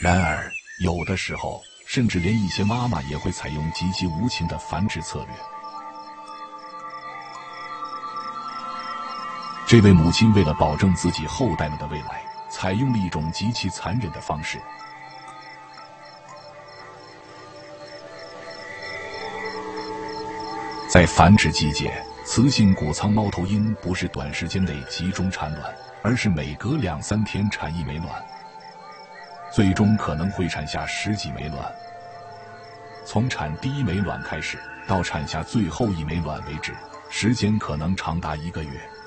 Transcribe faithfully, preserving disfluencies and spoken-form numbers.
然而，有的时候，甚至连一些妈妈也会采用极其无情的繁殖策略。这位母亲为了保证自己后代们的未来，采用了一种极其残忍的方式。在繁殖季节，雌性谷仓猫头鹰不是短时间内集中产卵，而是每隔两三天产一枚卵，最终可能会产下十几枚卵。从产第一枚卵开始，到产下最后一枚卵为止，时间可能长达一个月。